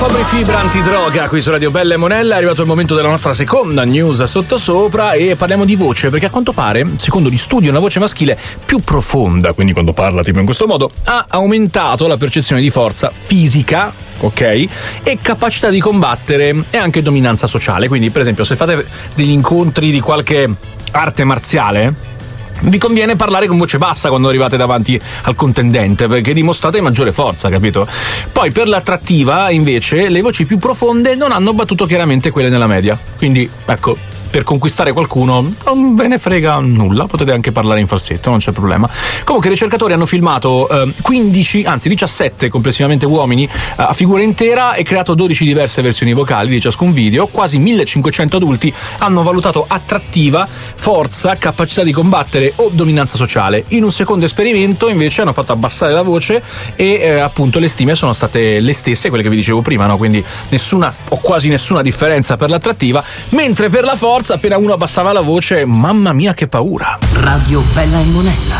Fabri Fibra antidroga qui su Radio Bella e Monella. È arrivato il momento della nostra seconda news sottosopra e parliamo di voce, perché a quanto pare, secondo gli studi, una voce maschile più profonda, quindi quando parla tipo in questo modo, ha aumentato la percezione di forza fisica, ok? E capacità di combattere e anche dominanza sociale. Quindi, per esempio, se fate degli incontri di qualche arte marziale, vi conviene parlare con voce bassa quando arrivate davanti al contendente, perché dimostrate maggiore forza, capito? Poi per l'attrattiva, invece, le voci più profonde non hanno battuto chiaramente quelle nella media. Quindi, ecco, per conquistare qualcuno non ve ne frega nulla, potete anche parlare in falsetto, non c'è problema. Comunque i ricercatori hanno filmato 17 complessivamente uomini a figura intera e creato 12 diverse versioni vocali di ciascun video. Quasi 1500 adulti hanno valutato attrattiva, forza, capacità di combattere o dominanza sociale. In un secondo esperimento invece hanno fatto abbassare la voce e appunto le stime sono state le stesse, quelle che vi dicevo prima, no? Quindi nessuna o quasi nessuna differenza per l'attrattiva, mentre per la forza appena uno abbassava la voce, mamma mia che paura. Radio Bella e Monella.